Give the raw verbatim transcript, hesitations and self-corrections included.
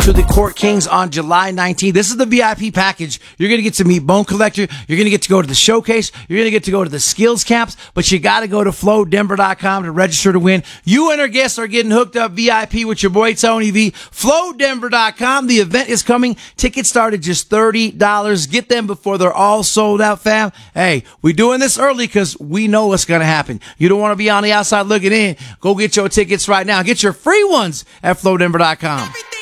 to the Court Kings on July nineteenth. This is the V I P package. You're going to get to meet Bone Collector. You're going to get to go to the showcase. You're going to get to go to the skills camps, but you got to go to flow denver dot com to register to win. You and our guests are getting hooked up V I P with your boy Tony V. flow denver dot com. The event is coming. Tickets start at just thirty dollars. Get them before they're all sold out, fam. Hey, we're doing this early because we know what's going to happen. You don't want to be on the outside looking in. Go get your tickets right now. Get your free ones at flow denver dot com.